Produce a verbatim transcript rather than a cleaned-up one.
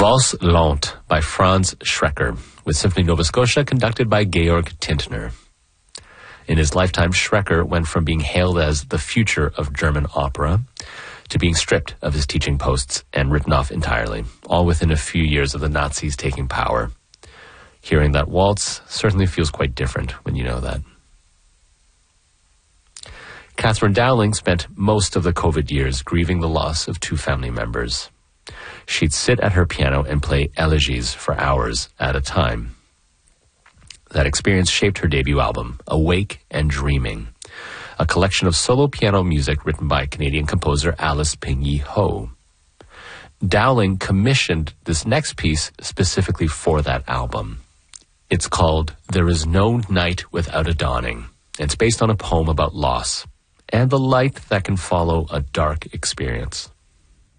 Valse Lente by Franz Schrecker, with Symphony Nova Scotia conducted by Georg Tintner. In his lifetime, Schrecker went from being hailed as the future of German opera to being stripped of his teaching posts and written off entirely, all within a few years of the Nazis taking power. Hearing that waltz certainly feels quite different when you know that. Catherine Dowling spent most of the COVID years grieving the loss of two family members. She'd sit at her piano and play elegies for hours at a time. That experience shaped her debut album, Awake and Dreaming, a collection of solo piano music written by Canadian composer Alice Ping-Yi Ho. Dowling commissioned this next piece specifically for that album. It's called There Is No Night Without a Dawning, and it's based on a poem about loss and the light that can follow a dark experience.